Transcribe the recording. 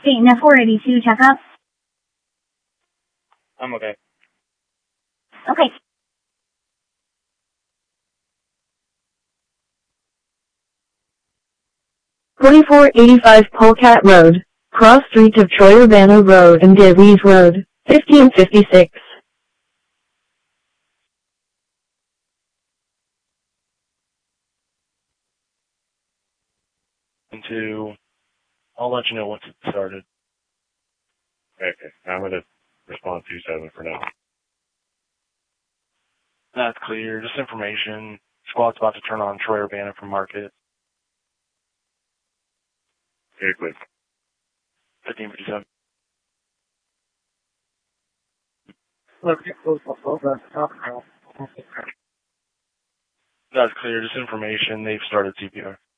Dayton 482, check up. I'm okay. Okay. $2485 Polecat Road, cross streets of Troy Urbana Road and Davies Road, 1556. I'll let you know once it's started. Okay, I'm going to respond to 7 for now. That's clear. Just information. Squad's about to turn on Troy Urbana from Market. Okay, quick. 1557. That's clear. Just information. They've started CPR.